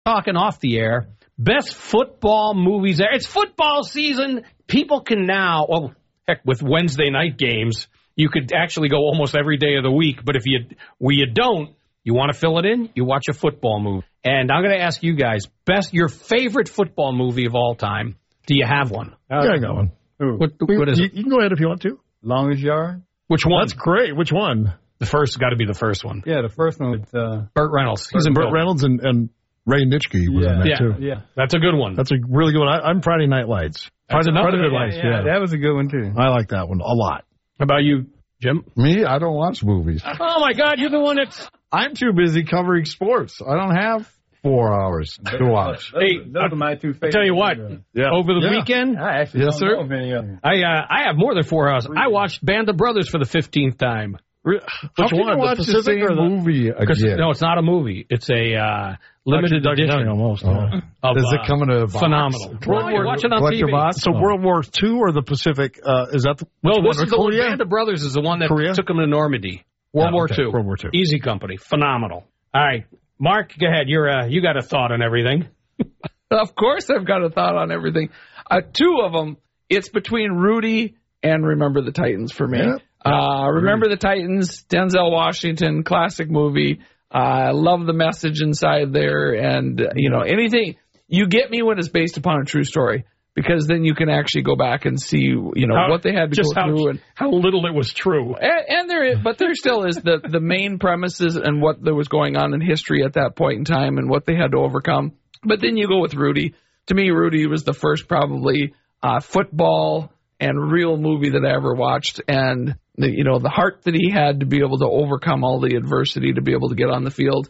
talking off the air. Best football movies there. It's football season. People can now, well, heck, with Wednesday night games, you could actually go almost every day of the week. But if you don't, you want to fill it in, you watch a football movie. And I'm going to ask you guys, your favorite football movie of all time. Do you have one? Yeah, I got one. What is it? You can go ahead if you want to. Longest Yard? Which one? That's great. Which one? The first, got to be the first one. Yeah, the first one with Burt Reynolds. He's in Burt Reynolds and Ray Nitschke was in that too. Yeah, that's a good one. That's a really good one. I'm Friday Night Lights. Friday Night Lights. Yeah, that was a good one too. I like that one a lot. How about you, Jim? Me, I don't watch movies. Oh my God, you're the one that's. I'm too busy covering sports. I don't have 4 hours to watch. Those are my two favorites. I tell you what, over the weekend, I actually don't know of any of them. I have more than 4 hours. I watched Band of Brothers for the 15th time. Which one? Watch the Pacific or the movie again? No, it's not a movie. It's a limited edition. Almost. Does it come in a box? Phenomenal. Watch it on Collector TV. box? So World War II or the Pacific? Is that the? Well, this is the one. Korea? Band of Brothers is the one that took them to Normandy. World War II. World War II. Easy Company. Phenomenal. All right, Mark, go ahead. You got a thought on everything. Of course, I've got a thought on everything. Two of them. It's between Rudy and Remember the Titans for me. Yeah. Remember the Titans, Denzel Washington, classic movie. I love the message inside there, and anything you get me when it's based upon a true story, because then you can actually go back and see what they had to go through and how little it was true. And there still is the main premises and what there was going on in history at that point in time and what they had to overcome. But then you go with Rudy. To me, Rudy was the first probably football and real movie that I ever watched, and the heart that he had to be able to overcome all the adversity to be able to get on the field.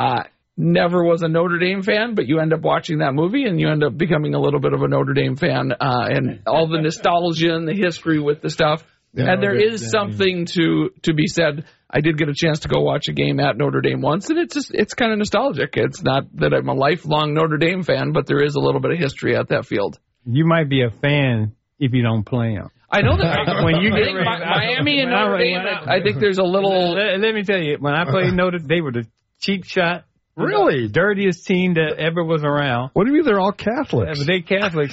Never was a Notre Dame fan, but you end up watching that movie and you end up becoming a little bit of a Notre Dame fan, and all the nostalgia and the history with the stuff. Yeah, and there is something to be said. I did get a chance to go watch a game at Notre Dame once, and it's kind of nostalgic. It's not that I'm a lifelong Notre Dame fan, but there is a little bit of history at that field. You might be a fan if you don't play them. I know that. When you get Miami and Notre Dame, I think there's a little. Let me tell you, when I played Notre Dame, they were the cheap shot. Really? Dirtiest team that ever was around. What do you mean they're all Catholics? Yeah, but they Catholics,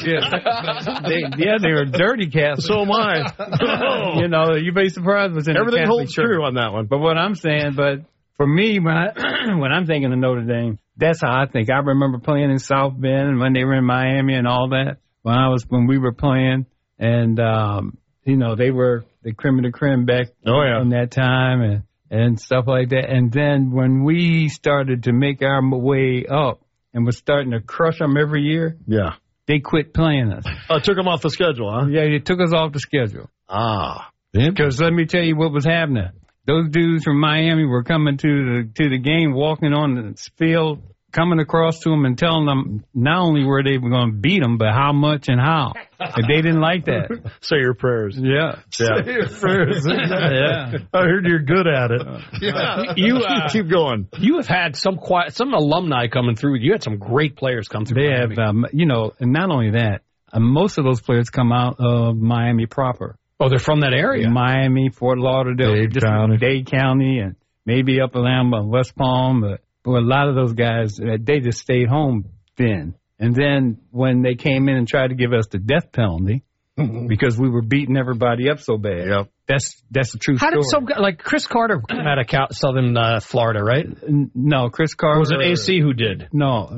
yeah. They were dirty Catholics. So am I. You'd be surprised what's in everything the Catholic holds church. True on that one. But what I'm saying, for me, when I'm thinking of Notre Dame, that's how I think. I remember playing in South Bend and when they were in Miami and all that. When we were playing, and they were the creme of the creme back in that time, and stuff like that. And then when we started to make our way up and was starting to crush them every year, they quit playing us. Took them off the schedule, huh? Yeah, they took us off the schedule. Because let me tell you what was happening. Those dudes from Miami were coming to the game, walking on the field, coming across to them and telling them not only were they going to beat them, but how much and how. And they didn't like that. Say your prayers. Yeah. Say your prayers. I heard you're good at it. You keep going. You have had some alumni coming through. You had some great players come through. They have, and not only that, most of those players come out of Miami proper. Oh, they're from that area? Miami, Fort Lauderdale, Dade County, and maybe up around West Palm, but a lot of those guys, they just stayed home then. And then when they came in and tried to give us the death penalty because we were beating everybody up so bad, that's a true story. How did some guy, like Chris Carter out of Southern Florida, right? No, Chris Carter. Or was it AC who did? No,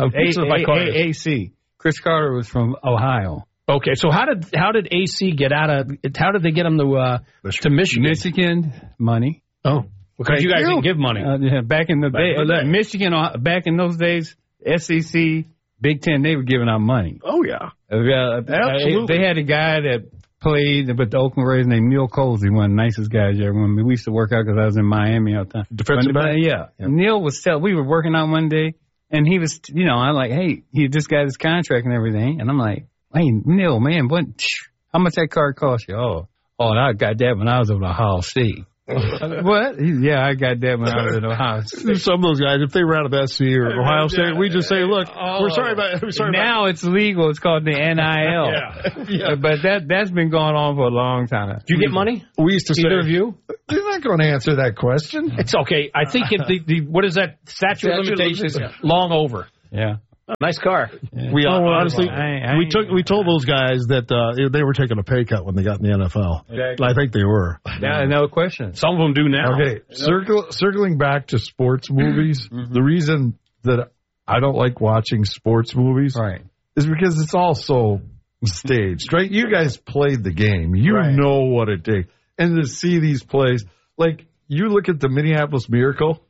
AC. Chris Carter was from Ohio. Okay, so how did AC get out of? How did they get him to Michigan? Michigan money. Oh. Because you guys didn't give money. Back in the day, Michigan, back in those days, SEC, Big Ten, they were giving out money. Oh, yeah. Absolutely. They had a guy that played with the Oakland Raiders named Neil Colsey, one of the nicest guys you ever met. We used to work out because I was in Miami all the time. Defensive back? Yeah. Neil was we were working out one day, and he was, I'm like, hey, he just got his contract and everything. And I'm like, hey, Neil, man, how much that card cost you? Oh, I got that when I was over Ohio State. What? Yeah, I got that when I was at Ohio State. Some of those guys, if they were out of SC or Ohio State, we just say, look, we're sorry about it. Now it's legal. It's called the NIL. But that's been going on for a long time. Do you get money? We used to say. Either of you? You're not going to answer that question. It's okay. I think what is that statute of limitations? Long over. Yeah. Nice car. Yeah. Honestly, we told those guys that they were taking a pay cut when they got in the NFL. Exactly. I think they were. Yeah, no question. Some of them do now. Okay, circling back to sports movies, the reason that I don't like watching sports movies is because it's all so staged, right? You guys played the game. You know what it takes. And to see these plays, like you look at the Minneapolis Miracle,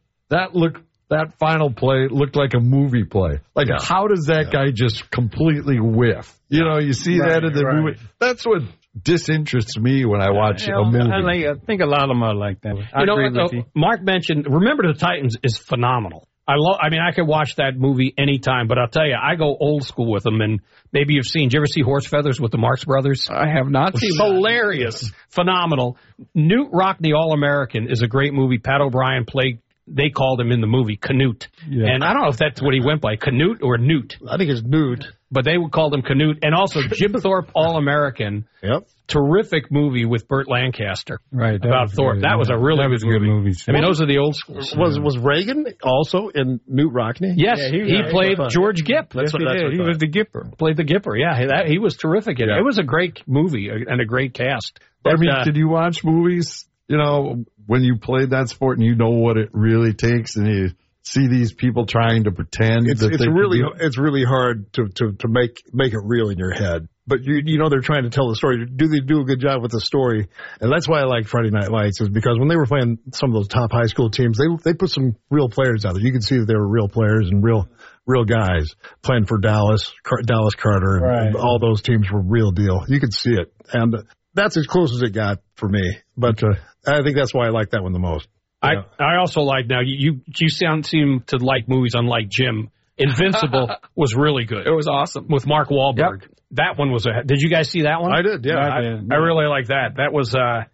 that final play looked like a movie play. Like, how does that guy just completely whiff? You know, you see that in the movie. That's what disinterests me when I watch a movie. I think a lot of them are like that. I agree with you. Mark mentioned, Remember the Titans is phenomenal. I could watch that movie anytime, but I'll tell you, I go old school with them, and maybe you've seen, did you ever see Horse Feathers with the Marx Brothers? I have not seen that. Hilarious. Phenomenal. Newt Rockne, All-American, is a great movie. Pat O'Brien they called him in the movie Canute. Yeah. And I don't know if that's what he went by, Canute or Newt. I think it's Newt. But they would call him Canute. And also Jim Thorpe, All-American. Yep. Terrific movie with Burt Lancaster. Right. About Thorpe. That was a really good movie. I mean, those are the old schools. Was Reagan also in Newt Rockne? Yes. He played George Gipp. That's what he was the Gipper. Played the Gipper, yeah. He was terrific in it. It was a great movie and a great cast. But, did you watch movies, when you played that sport and you know what it really takes and you see these people trying to pretend it's really hard to make it real in your head. But they're trying to tell the story. Do they do a good job with the story? And that's why I like Friday Night Lights, is because when they were playing some of those top high school teams, they put some real players out there. You could see that they were real players and real guys playing for Dallas Carter, and all those teams were real deal. You could see it. And that's as close as it got for me. But I think that's why I like that one the most. I also like, now you seem to like movies unlike Jim. Invincible was really good. It was awesome. With Mark Wahlberg. Yep. That one was did you guys see that one? I did, yeah. I really like that. That was,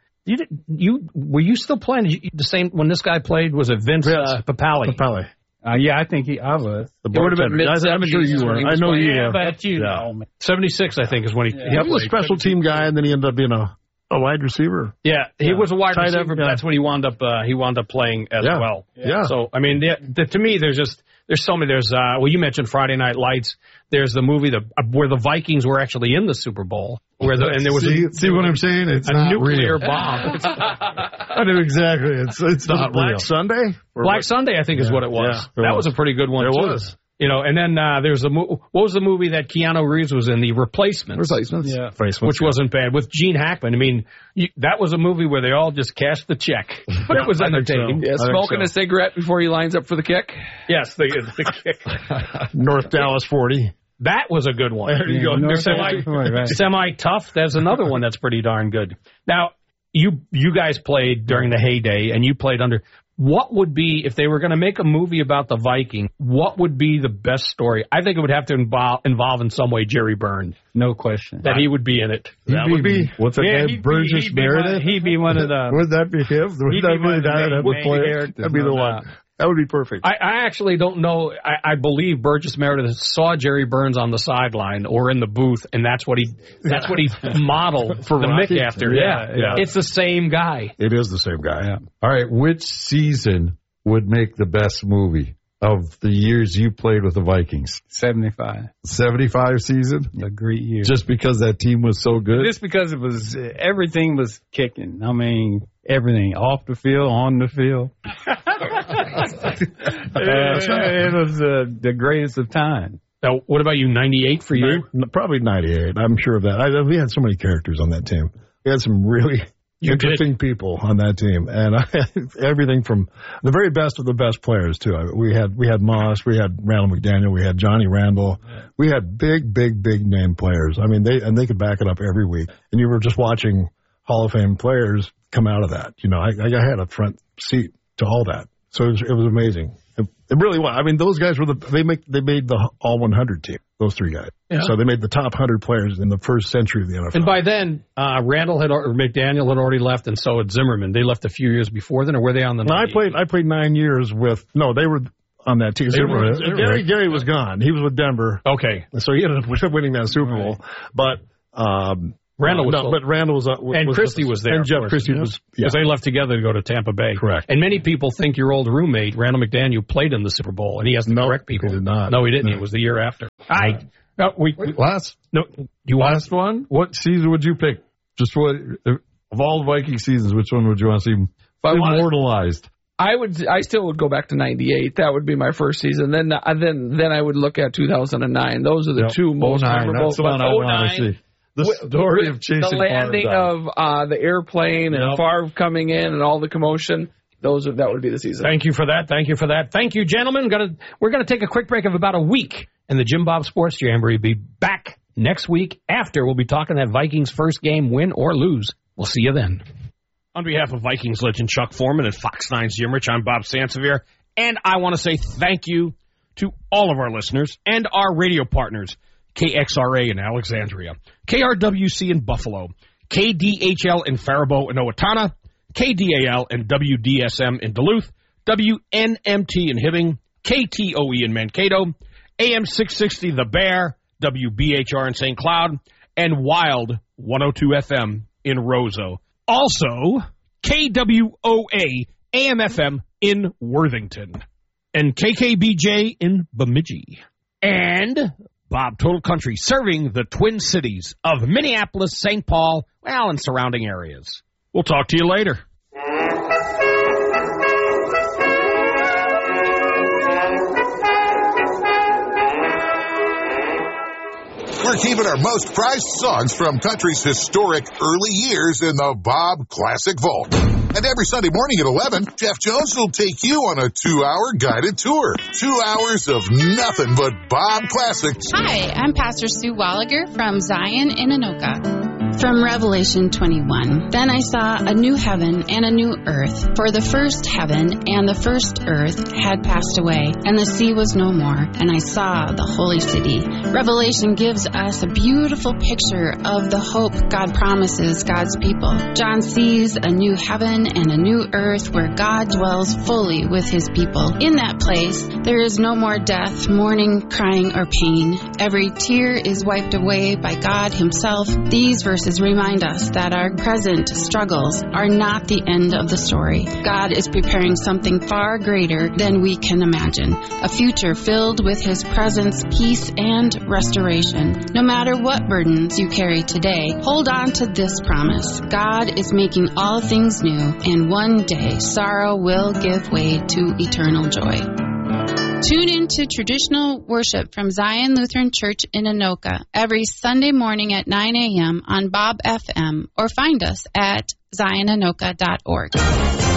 were you still playing the same, when this guy played, was it Vince Papale? Papale. Yeah, I think I was. It would have been I'm sure you were. I know you have. But know. 76, I think, is when he was a special team guy, and then he ended up being a wide receiver. Yeah, he was a wide receiver, but that's when he wound up playing as well. Yeah. So, I mean, to me, there's so many. There's, you mentioned Friday Night Lights. There's the movie where the Vikings were actually in the Super Bowl. And there was see what I'm saying? It's a not nuclear real. bomb. I know exactly. It's not Black real. Sunday? Black Sunday, I think, is what it was. Yeah, that was a pretty good one, too. It was. And then there's what was the movie that Keanu Reeves was in? The Replacements. Yeah. Which wasn't bad. With Gene Hackman. I mean, that was a movie where they all just cashed the check. But it was entertaining. So. Yeah, smoking a cigarette before he lines up for the kick. Yes, the kick. North Dallas 40. That was a good one. There you go. Semi-tough. That's another one that's pretty darn good. Now, you guys played during the heyday, and you played under... What would be, if they were going to make a movie about the Viking, what would be the best story? I think it would have to involve in some way Jerry Burns. No question. That he would be in it. That would be, what's that name? Burgess Meredith? He'd be one of the... Would that be him? That'd be the one. That would be perfect. I actually don't know. I believe Burgess Meredith saw Jerry Burns on the sideline or in the booth, and that's what he modeled for the Mick after. Yeah. It's the same guy. It is the same guy. Yeah. All right. Which season would make the best movie of the years you played with the Vikings? 75. 75 season? A great year. Just because that team was so good? Just because it was, everything was kicking. I mean, everything. Off the field, on the field. It was the greatest of time. Now, what about you, 98 for you? Probably 98. I'm sure of that. We had so many characters on that team. We had some really interesting people on that team, and everything from the very best of the best players too. We had Moss, we had Randall McDaniel, we had Johnny Randall. We had big name players. I mean, they could back it up every week, and you were just watching Hall of Fame players come out of that. I had a front seat to all that, so it was amazing. It really was. I mean, those guys were they made the All 100 team. Those three guys. Yeah. So they made the top 100 players in the first century of the NFL. And by then, McDaniel had already left, and so had Zimmerman. They left a few years before then, or were they on the? No, I played 9 years with. No, they were on that team. Gary was gone. He was with Denver. Okay, so he ended up winning that Super Bowl. But Randall was but Randall was and Christie was there. And Jeff Christie was, because they left together to go to Tampa Bay. Correct. And many people think your old roommate, Randall McDaniel, played in the Super Bowl, and he has to correct people. He did not. No, he didn't. It was the year after. Last one? What season would you pick? Just what, of all the Viking seasons, which one would you want to see immortalized? I still would go back to 98. That would be my first season. Then I would look at 2009. Those are the two most memorable. That's the one I want to see. The story of chasing the landing of the airplane and Favre coming in and all the commotion. That would be the season. Thank you for that. Thank you, gentlemen. We're gonna take a quick break of about a week, and the Jim Bob Sports Jamboree will be back next week. After we'll be talking that Vikings first game, win or lose. We'll see you then. On behalf of Vikings legend Chuck Foreman and Fox 9's Jim Rich, I'm Bob Sansevier, and I want to say thank you to all of our listeners and our radio partners, KXRA in Alexandria, KRWC in Buffalo, KDHL in Faribault and Owatonna, KDAL and WDSM in Duluth, WNMT in Hibbing, KTOE in Mankato, AM 660 The Bear, WBHR in St. Cloud, and Wild 102 FM in Roseau. Also, KWOA AM/FM in Worthington, and KKBJ in Bemidji, and Bob Total Country serving the Twin Cities of Minneapolis, St. Paul, and surrounding areas. We'll talk to you later. We're keeping our most prized songs from country's historic early years in the Bob Classic Vault. And every Sunday morning at 11, Jeff Jones will take you on a 2-hour guided tour. 2 hours of nothing but Bob Classics. Hi, I'm Pastor Sue Walliger from Zion in Anoka. From Revelation 21, then I saw a new heaven and a new earth, for the first heaven and the first earth had passed away, and the sea was no more, and I saw the holy city. Revelation gives us a beautiful picture of the hope God promises God's people. John sees a new heaven and a new earth where God dwells fully with his people. In that place, there is no more death, mourning, crying, or pain. Every tear is wiped away by God himself. These verses remind us that our present struggles are not the end of the story. God is preparing something far greater than we can imagine, a future filled with his presence, peace, and restoration. No matter what burdens you carry today, hold on to this promise. God is making all things new, and one day sorrow will give way to eternal joy. Tune in to traditional worship from Zion Lutheran Church in Anoka every Sunday morning at 9 a.m. on Bob FM, or find us at zionanoka.org.